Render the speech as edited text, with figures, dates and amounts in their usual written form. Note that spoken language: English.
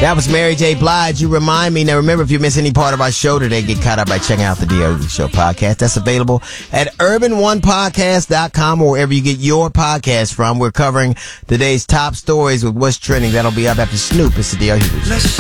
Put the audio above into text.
That was Mary J. Blige. You remind me. Now, remember, if you miss any part of our show today, get caught up by checking out the D.O.D. Show podcast. That's available at urban1podcast.com or wherever you get your podcast from. We're covering today's top stories with what's trending. That'll be up after Snoop. It's the D.O.D. Show.